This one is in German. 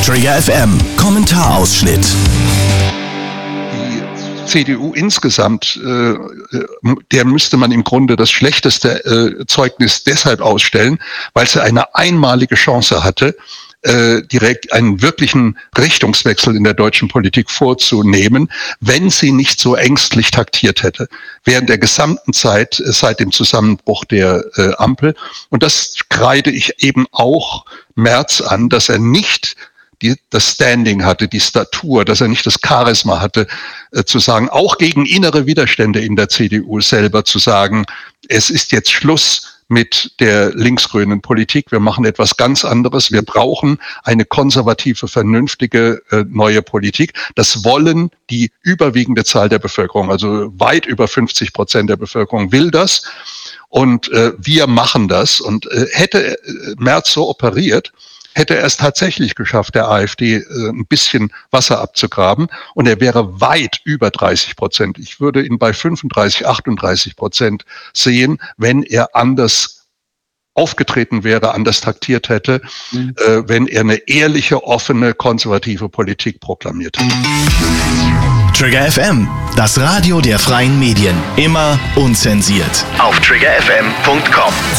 Trigger FM Kommentarausschnitt. Die CDU insgesamt, der müsste man im Grunde das schlechteste Zeugnis deshalb ausstellen, weil sie eine einmalige Chance hatte, direkt einen wirklichen Richtungswechsel in der deutschen Politik vorzunehmen, wenn sie nicht so ängstlich taktiert hätte, während der gesamten Zeit seit dem Zusammenbruch der Ampel. Und das kreide ich eben auch Merz an, dass er nicht das Standing hatte, die Statur, dass er nicht das Charisma hatte, zu sagen, auch gegen innere Widerstände in der CDU selber zu sagen, es ist jetzt Schluss mit der linksgrünen Politik. Wir machen etwas ganz anderes. Wir brauchen eine konservative, vernünftige neue Politik. Das wollen die überwiegende Zahl der Bevölkerung, also weit über 50% der Bevölkerung will das. Und wir machen das. Und hätte Merz so operiert, hätte er es tatsächlich geschafft, der AfD ein bisschen Wasser abzugraben. Und er wäre weit über 30%. Ich würde ihn bei 35, 38% sehen, wenn er anders aufgetreten wäre, anders taktiert hätte, wenn er eine ehrliche, offene, konservative Politik proklamiert hätte. Trigger FM, das Radio der freien Medien. Immer unzensiert. Auf triggerfm.com.